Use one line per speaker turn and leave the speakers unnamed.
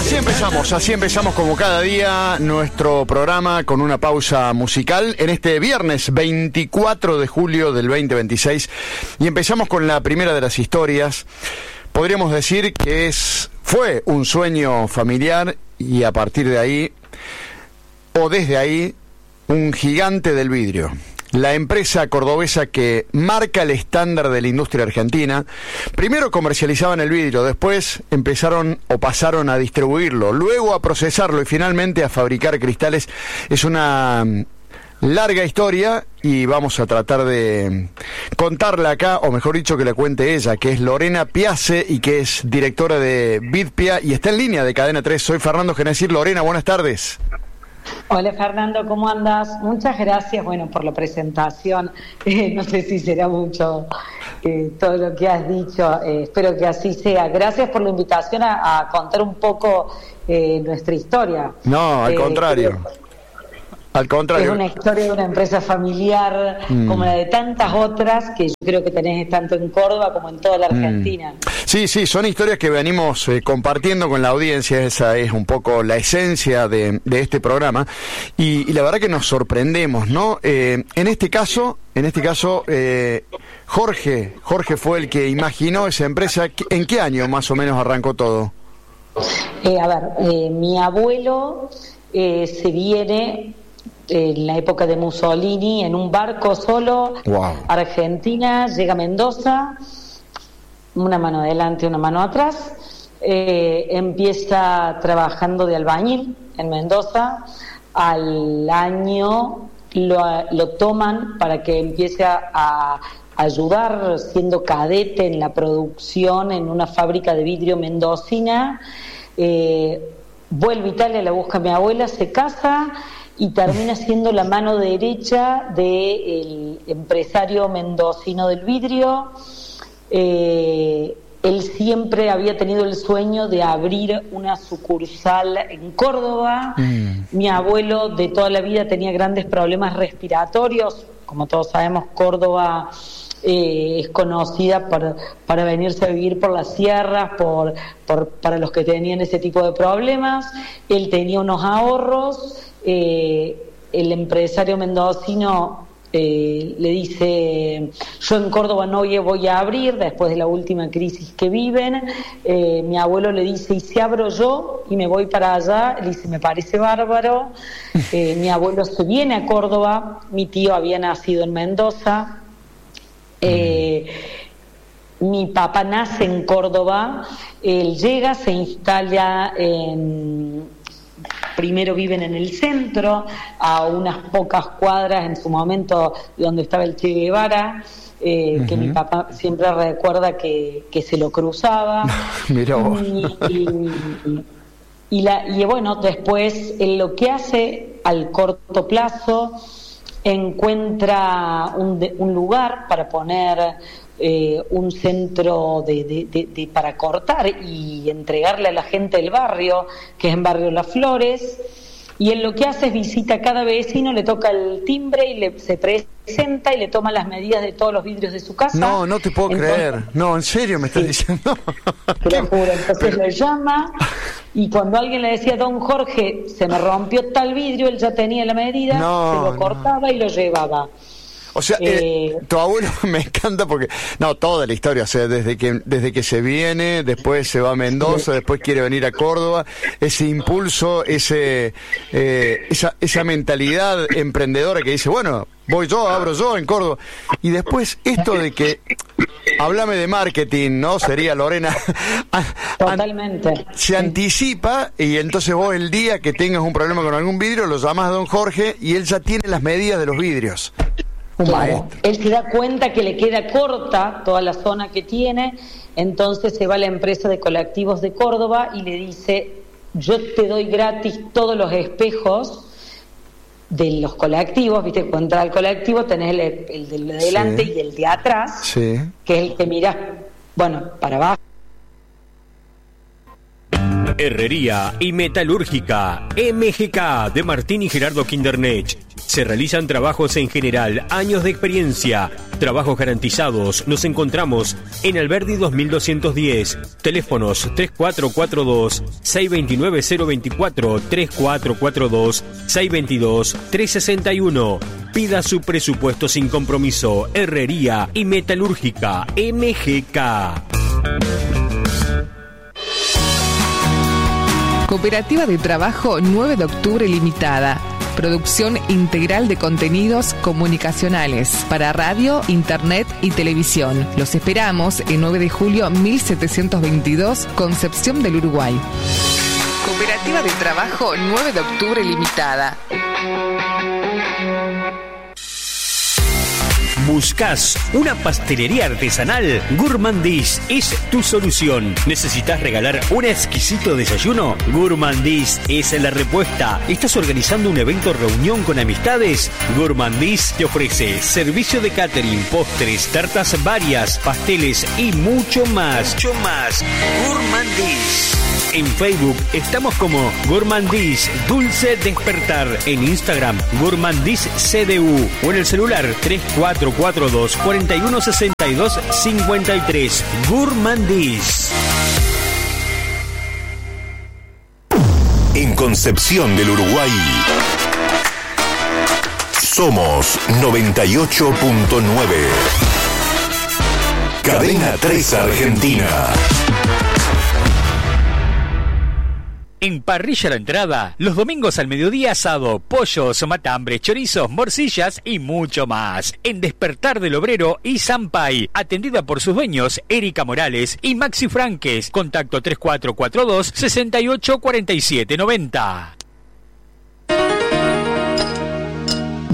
Así empezamos como cada día nuestro programa con una pausa musical en este viernes 24 de julio del 2026 y empezamos con la primera de las historias. Podríamos decir que fue un sueño familiar y a partir de ahí, o desde ahí, un gigante del vidrio. La empresa cordobesa que marca el estándar de la industria argentina, primero comercializaban el vidrio, después pasaron a distribuirlo, luego a procesarlo y finalmente a fabricar cristales. Es una larga historia y vamos a tratar de contarla acá, o mejor dicho que la cuente ella, que es Lorena Piace y que es directora de Vidpia y está en línea de Cadena 3. Soy Fernando Genesir. Lorena, buenas tardes.
Hola Fernando, ¿cómo andas? Muchas gracias, por la presentación. No sé si será mucho todo lo que has dicho, espero que así sea. Gracias por la invitación a contar un poco nuestra historia.
No, al contrario. Al contrario.
Es una historia de una empresa familiar como la de tantas otras que yo creo que tenés tanto en Córdoba como en toda la Argentina.
Sí, son historias que venimos compartiendo con la audiencia. Esa es un poco la esencia de este programa y la verdad que nos sorprendemos, ¿no? En este caso, Jorge fue el que imaginó esa empresa. ¿En qué año más o menos arrancó todo?
Mi abuelo se viene en la época de Mussolini en un barco solo.
Wow.
Argentina, llega a Mendoza, una mano adelante, una mano atrás, empieza trabajando de albañil en Mendoza. Al año lo toman para que empiece a ayudar siendo cadete en la producción en una fábrica de vidrio mendocina. Vuelve a Italia, la busca mi abuela, se casa y termina siendo la mano derecha del empresario mendocino del vidrio. Él siempre había tenido el sueño de abrir una sucursal en Córdoba. Mi abuelo de toda la vida tenía grandes problemas respiratorios. Como todos sabemos, Córdoba es conocida para venirse a vivir por las sierras, para los que tenían ese tipo de problemas. Él tenía unos ahorros. El empresario mendocino le dice: yo en Córdoba no voy a abrir después de la última crisis que viven. Mi abuelo le dice: ¿y si abro yo y me voy para allá? Le dice: me parece bárbaro. Mi abuelo se viene a Córdoba, mi tío había nacido en Mendoza. Mi papá nace en Córdoba, él llega, se instala primero viven en el centro, a unas pocas cuadras en su momento donde estaba el Che Guevara, que mi papá siempre recuerda que se lo cruzaba.
Mirá vos.
Y bueno, después lo que hace al corto plazo, encuentra un lugar para poner un centro para cortar y entregarle a la gente del barrio, que es en Barrio Las Flores, y él lo que hace es visita a cada vecino, le toca el timbre y se presenta y le toma las medidas de todos los vidrios de su casa.
No te puedo creer. No, ¿en serio me estás diciendo?
Te lo juro. Entonces lo llama y cuando alguien le decía: don Jorge, se me rompió tal vidrio, él ya tenía la medida, se lo cortaba y lo llevaba.
O sea, tu abuelo me encanta porque, toda la historia, o sea, desde que se viene, después se va a Mendoza, después quiere venir a Córdoba, ese impulso, esa mentalidad emprendedora que dice: bueno, voy yo, abro yo en Córdoba. Y después esto de que, háblame de marketing, ¿no? Sería Lorena.
Totalmente.
Se anticipa y entonces vos el día que tengas un problema con algún vidrio lo llamás a don Jorge y él ya tiene las medidas de los vidrios.
Claro, él se da cuenta que le queda corta toda la zona que tiene, entonces se va a la empresa de colectivos de Córdoba y le dice: yo te doy gratis todos los espejos de los colectivos, viste, cuando entras al colectivo tenés el de delante y el de atrás, que es el que mirás, para abajo.
Herrería y metalúrgica MGK de Martín y Gerardo Kindernech. Se realizan trabajos en general, años de experiencia, trabajos garantizados. Nos encontramos en Alberdi 2210, teléfonos 3442-629-024, 3442-622-361. Pida su presupuesto sin compromiso. Herrería y Metalúrgica MGK.
Cooperativa de Trabajo 9 de Octubre Limitada. Producción integral de contenidos comunicacionales para radio, internet y televisión. Los esperamos en 9 de julio 1722, Concepción del Uruguay. Cooperativa de Trabajo 9 de Octubre Limitada.
¿Buscas una pastelería artesanal? Gourmandis es tu solución. ¿Necesitas regalar un exquisito desayuno? Gourmandis es la respuesta. ¿Estás organizando un evento reunión con amistades? Gourmandis te ofrece servicio de catering, postres, tartas varias, pasteles y mucho más. Gourmandis. En Facebook estamos como Gourmandis Dulce Despertar. En Instagram, Gourmandis CDU. O en el celular 3442-4162-53. Gourmandis.
En Concepción del Uruguay somos 98.9. Cadena 3 Argentina.
En Parrilla La Entrada, los domingos al mediodía asado, pollos, matambres, chorizos, morcillas y mucho más. En Despertar del Obrero y Sampay, atendida por sus dueños Erika Morales y Maxi Franques. Contacto 3442-684790.